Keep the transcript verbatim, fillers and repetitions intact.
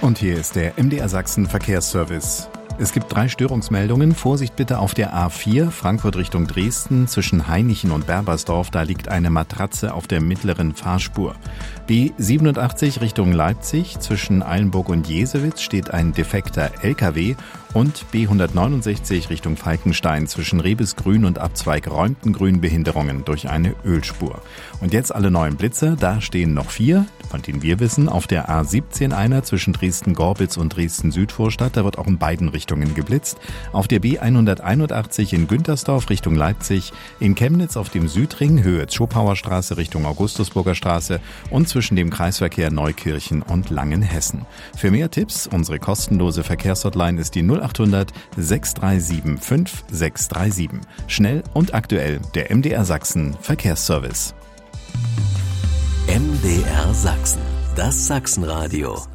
Und hier ist der M D R Sachsen Verkehrsservice. Es gibt drei Störungsmeldungen. Vorsicht bitte auf der A vier, Frankfurt Richtung Dresden, zwischen Hainichen und Berbersdorf. Da liegt eine Matratze auf der mittleren Fahrspur. B siebenundachtzig Richtung Leipzig, zwischen Eilenburg und Jesewitz steht ein defekter L K W. Und B hundertneunundsechzig Richtung Falkenstein, zwischen Rebesgrün und Abzweig Räumtengrün Behinderungen durch eine Ölspur. Und jetzt alle neuen Blitzer, da stehen noch vier, von denen wir wissen. Auf der A siebzehn einer zwischen Dresden-Gorbitz und Dresden-Südvorstadt, da wird auch in beiden Richtungen geblitzt. Auf der B hunderteinundachtzig in Güntersdorf Richtung Leipzig, in Chemnitz auf dem Südring, Höhe Zschopauer Straße Richtung Augustusburger Straße und zwischen dem Kreisverkehr Neukirchen und Langenhessen. Für mehr Tipps, unsere kostenlose Verkehrshotline ist die null achthundert sechs drei sieben fünf sechs drei sieben. Schnell und aktuell, der M D R Sachsen Verkehrsservice. M D R Sachsen, das Sachsenradio.